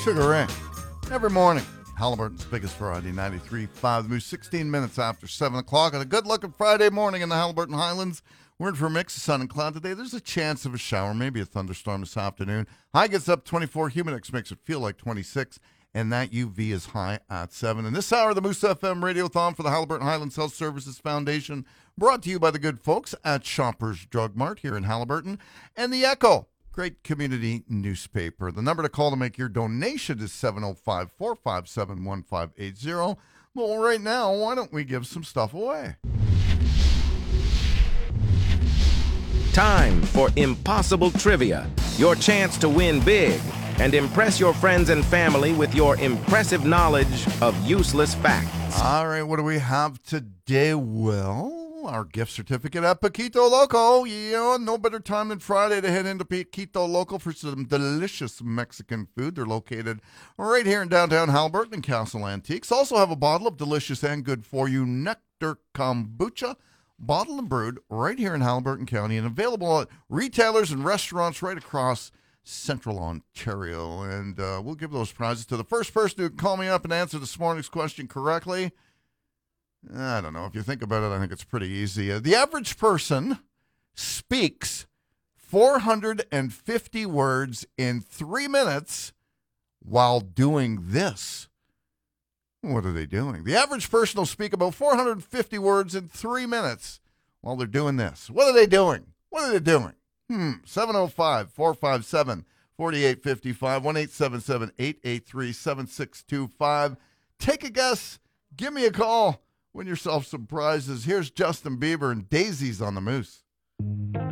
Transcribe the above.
Sugar Ray. Every morning, Halliburton's Biggest Variety, 93.5 The Moose, 16 minutes after 7 o'clock on a good-looking Friday morning in the Halliburton Highlands. We're in for a mix of sun and cloud today. There's a chance of a shower, maybe a thunderstorm this afternoon. High gets up 24. Humidex makes it feel like 26. And that UV is high at 7. And this hour of the Moose FM Radiothon for the Halliburton Highlands Health Services Foundation, brought to you by the good folks at Shoppers Drug Mart here in Halliburton and the Echo, great community newspaper. The number to call to make your donation is 705-457-1580. Well, right now, why don't we give some stuff away? Time for Impossible Trivia, your chance to win big and impress your friends and family with your impressive knowledge of useless facts. All right, what do we have today? Well, our gift certificate at Paquito Loco. Yeah, no better time than Friday to head into Paquito Loco for some delicious Mexican food. They're located right here in downtown Halliburton and Castle Antiques. Also have a bottle of delicious and good for you Nectar Kombucha, bottled and brewed right here in Halliburton County and available at retailers and restaurants right across Central Ontario. And we'll give those prizes to the first person who can call me up and answer this morning's question correctly. I don't know. If you think about it, I think it's pretty easy. The average person speaks 450 words in 3 minutes while doing this. What are they doing? The average person will speak about 450 words in 3 minutes while they're doing this. What are they doing? What are they doing? 705-457-4855, 1-877-883-7625. Take a guess. Give me a call. Win yourself some prizes. Here's Justin Bieber and Daisies on the Moose.